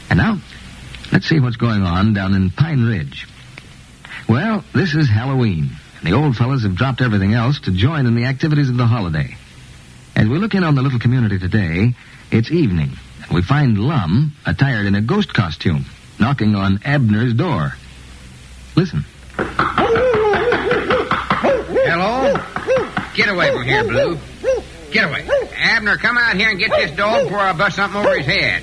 And now, let's see what's going on down in Pine Ridge. Well, this is Halloween, and the old fellas have dropped everything else to join in the activities of the holiday. As we look in on the little community today, it's evening, and we find Lum, attired in a ghost costume, knocking on Abner's door. Listen. Hello? Get away from here, Blue. Get away. Abner, come out here and get this dog before I bust something over his head.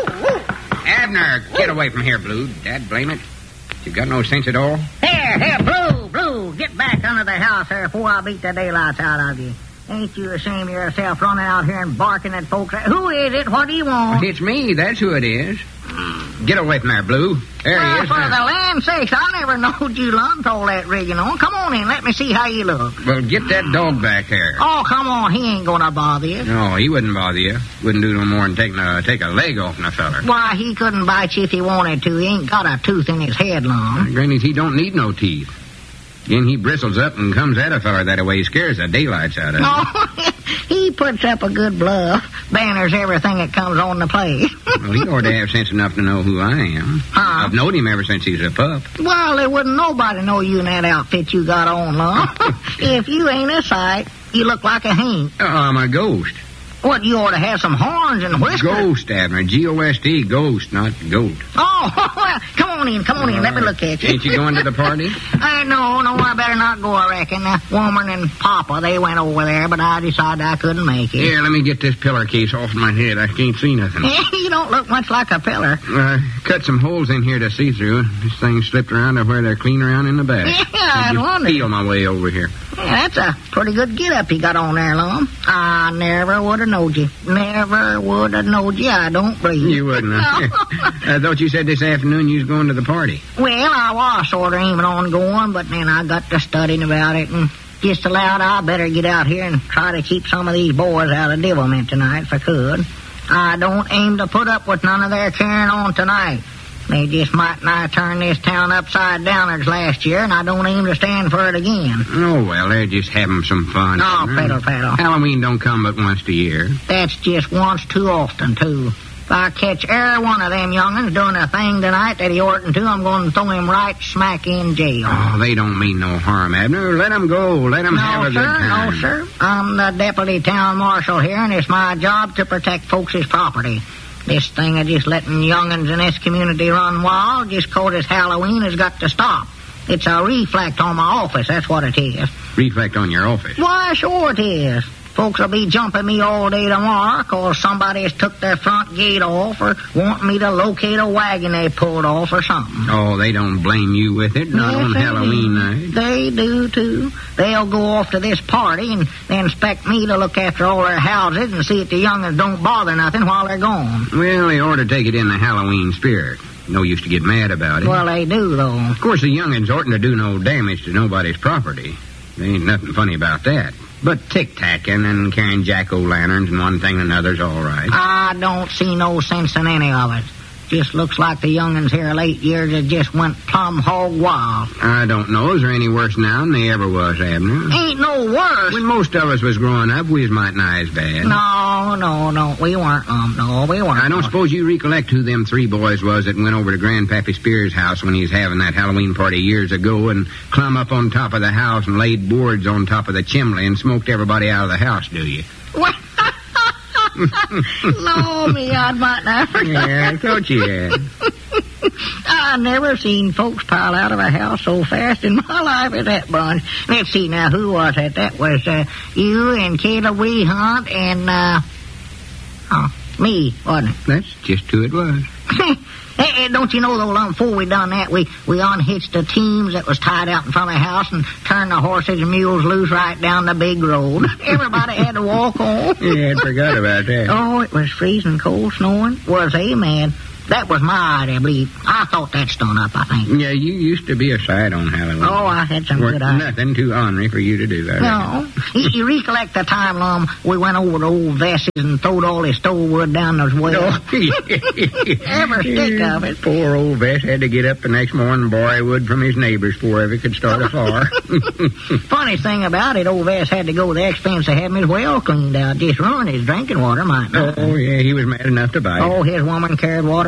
Abner, get away from here, Blue. Dad blame it. You got no sense at all? Here, Blue, get back under the house here before I beat the daylights out of you. Ain't you ashamed of yourself running out here and barking at folks? Who is it? What do you want? It's me. That's who it is. Get away from there, Blue. There he is. For the land's sakes, I never knowed you lumped all that rigging on. Come on in. Let me see how you look. Well, get that dog back there. Oh, come on. He ain't gonna bother you. No, he wouldn't bother you. Wouldn't do no more than take a leg off a feller. Why, he couldn't bite you if he wanted to. He ain't got a tooth in his head, Lum. Granny, he don't need no teeth. Then he bristles up and comes at a feller that way. He scares the daylights out of him. Oh, he puts up a good bluff. Banners everything that comes on the place. Well, he ought to have sense enough to know who I am. Huh? I've known him ever since he's a pup. Well, there wouldn't nobody know you in that outfit you got on, Lum. If you ain't a sight, you look like a haint. I'm a ghost. What, you ought to have some horns and whiskers. Ghost, Abner. G-O-S-T, ghost, not goat. Oh, well, come on in. Let me look at you. Ain't you going to the party? No, I better not go, I reckon. Woman and Papa, they went over there, but I decided I couldn't make it. Here, let me get this pillar case off my head. I can't see nothing. You don't look much like a pillar. Cut some holes in here to see through. This thing slipped around to where they're clean around in the back. Yeah, I wonder. Feel my way over here. Yeah, that's a pretty good get-up you got on there, Lum. I never would have knowed you. Never would have knowed you, I don't believe. You wouldn't, huh? I thought you said this afternoon you was going to the party. Well, I was sort of aiming on going, but then I got to studying about it and just allowed I better get out here and try to keep some of these boys out of devilment tonight if I could. I don't aim to put up with none of their carrying on tonight. They just might nigh turn this town upside down as last year, and I don't aim to stand for it again. Oh, well, they're just having some fun. Oh, fiddle. Halloween don't come but once a year. That's just once too often, too. If I catch every one of them young'uns doing a thing tonight that he oughtn't to, I'm going to throw him right smack in jail. Oh, they don't mean no harm, Abner. Let them go. Let them have a good time. No, sir. I'm the deputy town marshal here, and it's my job to protect folks' property. This thing of just letting young'uns in this community run wild just 'cause it's Halloween has got to stop. It's a reflect on my office, that's what it is. Reflect on your office? Why, sure it is. Folks will be jumping me all day tomorrow 'cause somebody has took their front gate off or wanting me to locate a wagon they pulled off or something. Oh, they don't blame you with it, not on Halloween night. They do, too. They'll go off to this party and then expect me to look after all their houses and see that the young'uns don't bother nothing while they're gone. Well, they ought to take it in the Halloween spirit. No use to get mad about it. Well, they do, though. Of course, the young'uns oughtn't to do no damage to nobody's property. There ain't nothing funny about that. But tic-tacking and carrying jack-o'-lanterns and one thing and another's all right. I don't see no sense in any of it. Just looks like the young'uns here late years have just went plumb hog wild. I don't know. Is there any worse now than they ever was, Abner? Ain't no worse. When most of us was growing up, we was might nigh as bad. No, we weren't. No, we weren't. I don't suppose you recollect who them three boys was that went over to Grandpappy Spears' house when he was having that Halloween party years ago and clumb up on top of the house and laid boards on top of the chimney and smoked everybody out of the house, do you? What? No, me, I might not forget. Yeah, I thought you had. I never seen folks pile out of a house so fast in my life as that bunch. Let's see now, who was it? That was you and Caleb Wee Hunt and me, wasn't it? That's just who it was. Hey, don't you know, though, before we done that, we unhitched the teams that was tied out in front of the house and turned the horses and mules loose right down the big road. Everybody had to walk on. Yeah, I forgot about that. Oh, it was freezing cold, snowing. Was man. That was my idea, I believe. I thought that stung up, I think. Yeah, you used to be a sight on Halloween. Oh, I had some good ideas. Nothing too ornery for you to do that. No. You recollect the time, Lum, we went over to old Vess's and throwed all his stove wood down those wells? Ever stick of it. Poor old Vess had to get up the next morning and borrow wood from his neighbors before ever could start a fire. Funny thing about it, old Vess had to go to the expense of having his well cleaned out. Just ruined his drinking water, might not. Oh, yeah, he was mad enough to buy it. Oh, his woman carried water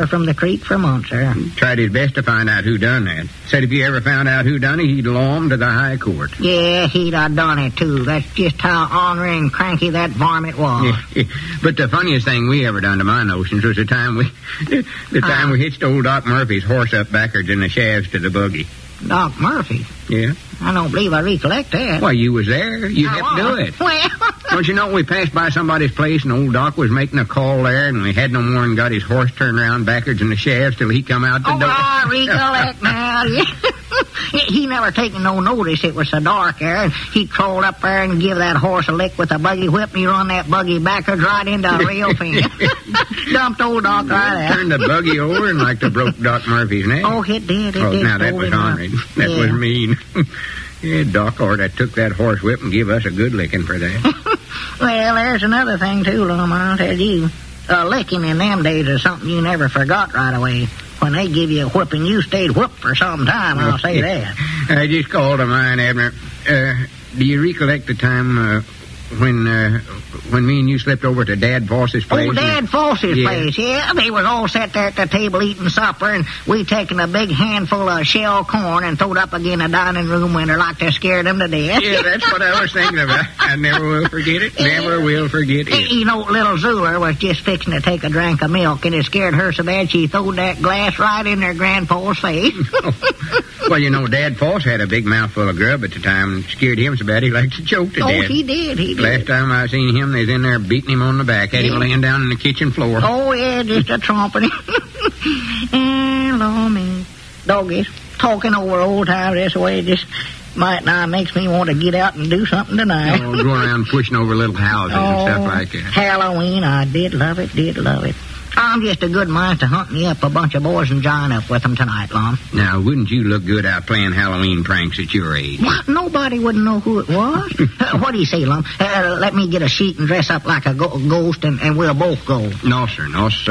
from the creek for months, sir. Tried his best to find out who done that. Said if you ever found out who done it, he'd law him to the high court. Yeah, he'd have done it, too. That's just how ornery and cranky that varmint was. Yeah. But the funniest thing we ever done to my notions was the time we hitched old Doc Murphy's horse up backwards in the shafts to the buggy. Doc Murphy? Yeah. I don't believe I recollect that. Well, you was there. You helped do it. Well... Don't you know, we passed by somebody's place and old Doc was making a call there and we had no more and got his horse turned around backwards in the shafts till he come out the door. I recollect now. He never taken no notice it was so dark there, and he crawled up there and give that horse a lick with a buggy whip, and he run that buggy backwards right into a rail fence. Dumped old Doc right out. Turned the buggy over and like to broke Doc Murphy's neck. Oh, it did. It did. Now that was ornery. That was mean. Yeah, Doc ought to took that horse whip and give us a good licking for that. Well, there's another thing, too, Lum, I'll tell you. A licking in them days is something you never forgot right away. When they give you a whipping, you stayed whipped for some time, I'll say that. I just called to mind, Abner. Do you recollect the time when me and you slipped over to Dad Foss's place? Oh, Dad Foss's place, yeah. They was all sat there at the table eating supper, and we taken a big handful of shell corn and throwed up again the dining room window like to scare them to death. Yeah, that's what I was thinking about. I never will forget it. Never will forget it. You know, little Zula was just fixing to take a drink of milk, and it scared her so bad she throwed that glass right in her grandpa's face. Well, you know, Dad Foss had a big mouthful of grub at the time and scared him so bad he liked to choke to death. Oh, he did. Last time I seen him, they was in there beating him on the back, had him laying down on the kitchen floor. Oh, yeah, just a tromping. And, Lord, me. Doggies, talking over old times this way just might now makes me want to get out and do something tonight. Oh, go around pushing over little houses and stuff like that. Halloween, I did love it. I'm just a good mind to hunt me up a bunch of boys and join up with them tonight, Lum. Now, wouldn't you look good out playing Halloween pranks at your age? What? Nobody wouldn't know who it was. What do you say, Lum? Let me get a sheet and dress up like a ghost and we'll both go. No, sir.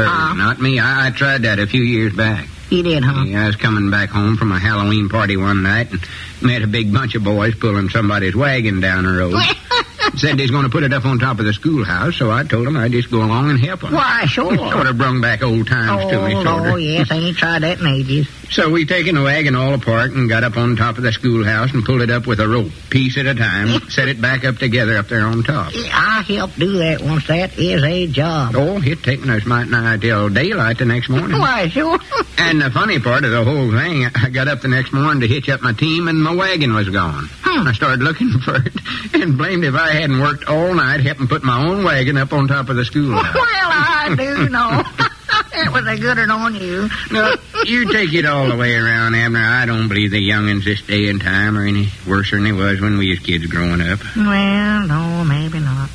Not me. I tried that a few years back. You did, huh? Yeah, I was coming back home from a Halloween party one night and met a big bunch of boys pulling somebody's wagon down the road. Said they was going to put it up on top of the schoolhouse, so I told them I'd just go along and help them. Why, sure. Sort of brung back old times to me, sort of. Oh, yes, I ain't tried that in ages. So we taken the wagon all apart and got up on top of the schoolhouse and pulled it up with a rope, piece at a time, set it back up together up there on top. I helped do that once. That is a job. Oh, it taken us might nigh till daylight the next morning. Why, sure. And the funny part of the whole thing, I got up the next morning to hitch up my team and my wagon was gone. I started looking for it and blamed if I hadn't worked all night helping put my own wagon up on top of the schoolhouse. Well, I do know. That was a good one on you. No, you take it all the way around, Abner. I don't believe the young'uns this day and time are any worse than they was when we was kids growing up. Well, no, maybe not.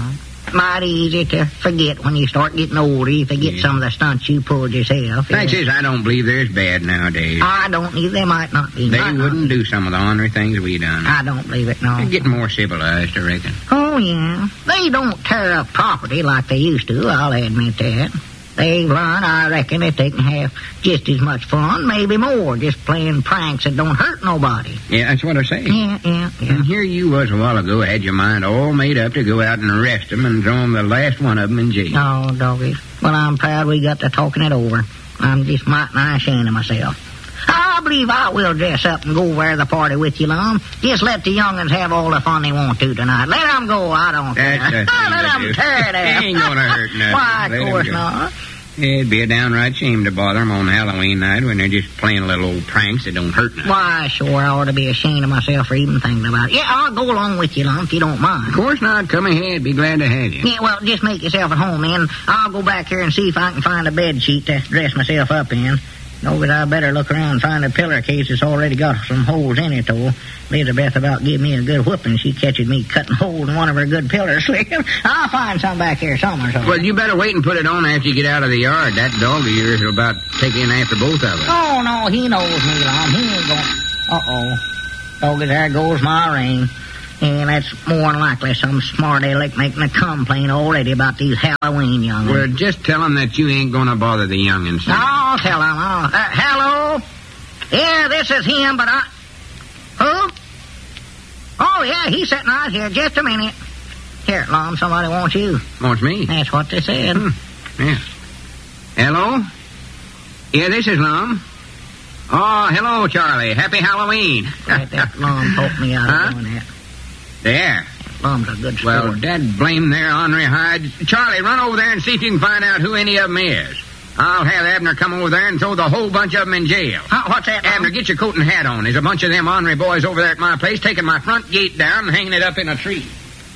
Mighty easy to forget when you start getting older. You forget some of the stunts you pulled yourself. Fact is, I don't believe they're as bad nowadays. I don't either. They might not be. They wouldn't do some of the ornery things we done. I don't believe it, no. They're getting more civilized, I reckon. Oh, yeah. They don't tear up property like they used to, I'll admit that. They've learned, I reckon, that they can have just as much fun, maybe more, just playing pranks that don't hurt nobody. Yeah, that's what I say. Yeah. And here you was a while ago, had your mind all made up to go out and arrest them and throw them the last one of them in jail. Oh, doggies. Well, I'm proud we got to talking it over. I'm just mighty nigh ashamed of myself. I believe I will dress up and go wear the party with you, Lum. Just let the young'uns have all the fun they want to tonight. Let them go, I don't care. Let them tear it up. They ain't gonna hurt nothing. Why, of course not. It'd be a downright shame to bother them on Halloween night when they're just playing little old pranks that don't hurt nothing. Why, sure, I ought to be ashamed of myself for even thinking about it. Yeah, I'll go along with you, Lum, if you don't mind. Of course not. Come ahead. Be glad to have you. Yeah, well, just make yourself at home, then. I'll go back here and see if I can find a bed sheet to dress myself up in. No, but I better look around and find a pillar case that's already got some holes in it, though. Elizabeth about gave me a good whooping. She catches me cutting holes in one of her good pillars. I'll find some back here somewhere. Well, you better wait and put it on after you get out of the yard. That dog of yours will about take in after both of us. Oh, no, he knows me, Lum. He ain't going... Uh-oh. Doggy, there goes my ring. And that's more than likely some smart aleck making a complaint already about these Halloween young'uns. Well, just tell him that you ain't going to bother the young'uns. I'll tell him. Hello? Yeah, this is him, but I... Who? Oh, yeah, he's sitting right here. Just a minute. Here, Lum, somebody wants you. Wants me? That's what they said. Yeah. Hello? Yeah, this is Lum. Oh, hello, Charlie. Happy Halloween. Right, that Lum poked me out of doing that. There. Lum's a good sport. Well, dad blame there, Ornery Hyde. Charlie, run over there and see if you can find out who any of them is. I'll have Abner come over there and throw the whole bunch of them in jail. What's that, Lum? Abner, get your coat and hat on. There's a bunch of them ornery boys over there at my place taking my front gate down and hanging it up in a tree.